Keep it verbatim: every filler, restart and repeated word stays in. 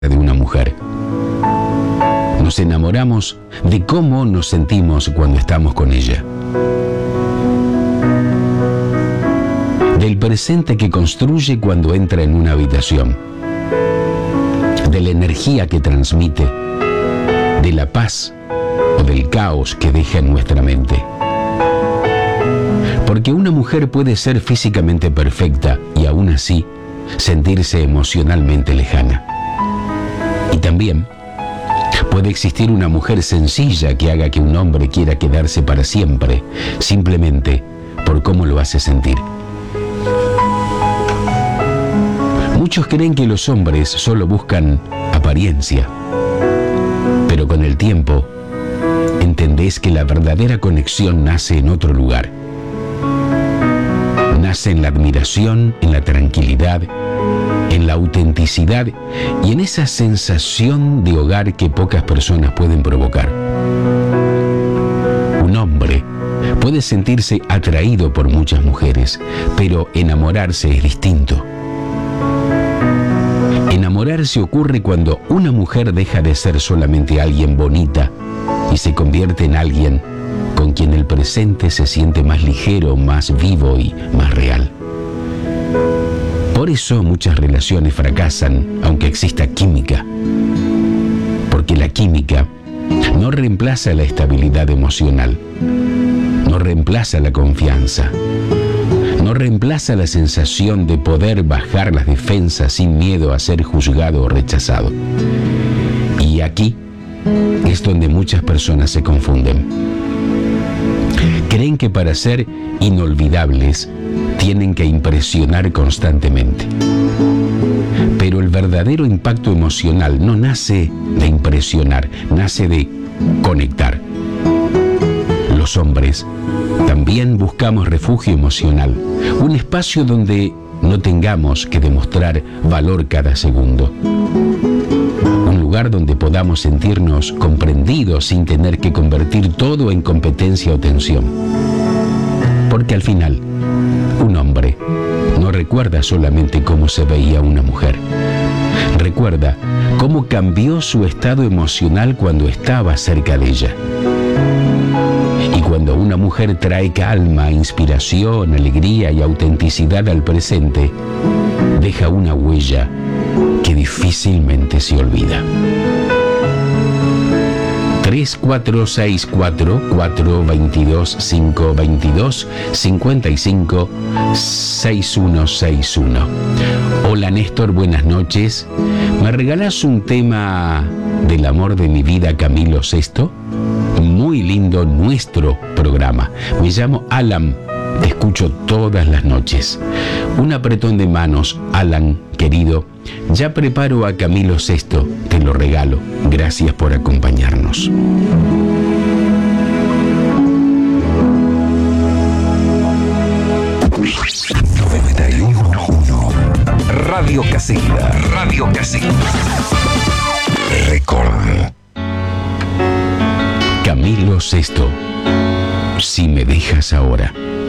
de una mujer. Nos enamoramos de cómo nos sentimos cuando estamos con ella. Del presente que construye cuando entra en una habitación. De la energía que transmite. De la paz o del caos que deja en nuestra mente. Porque una mujer puede ser físicamente perfecta y aún así sentirse emocionalmente lejana. Y también puede existir una mujer sencilla que haga que un hombre quiera quedarse para siempre, simplemente por cómo lo hace sentir. Muchos creen que los hombres solo buscan apariencia, pero con el tiempo entendés que la verdadera conexión nace en otro lugar. Nace en la admiración, en la tranquilidad, en la autenticidad y en esa sensación de hogar que pocas personas pueden provocar. Un hombre puede sentirse atraído por muchas mujeres, pero enamorarse es distinto. Enamorarse ocurre cuando una mujer deja de ser solamente alguien bonita y se convierte en alguien con quien el presente se siente más ligero, más vivo y más real. Por eso muchas relaciones fracasan, aunque exista química. Porque la química no reemplaza la estabilidad emocional, no reemplaza la confianza, no reemplaza la sensación de poder bajar las defensas sin miedo a ser juzgado o rechazado. Y aquí es donde muchas personas se confunden. Creen que para ser inolvidables tienen que impresionar constantemente. Pero el verdadero impacto emocional no nace de impresionar, nace de conectar. Los hombres también buscamos refugio emocional, un espacio donde no tengamos que demostrar valor cada segundo. Un lugar donde podamos sentirnos comprendidos sin tener que convertir todo en competencia o tensión. Porque al final, un hombre no recuerda solamente cómo se veía una mujer. Recuerda cómo cambió su estado emocional cuando estaba cerca de ella. Y cuando una mujer trae calma, inspiración, alegría y autenticidad al presente, deja una huella que difícilmente se olvida. tres cuatro seis cuatro, cuatro dos dos, cinco dos dos, cinco cinco, seis uno seis uno. Hola Néstor, buenas noches. ¿Me regalás un tema del amor de mi vida, Camilo sexto? Muy lindo nuestro programa. Me llamo Alan, te escucho todas las noches. Un apretón de manos, Alan, querido. Ya preparo a Camilo sexto, te lo regalo. Gracias por acompañarnos. noventa y uno punto uno Radio Casilla. Radio Casilla. Record. Camilo sexto, si me dejas ahora.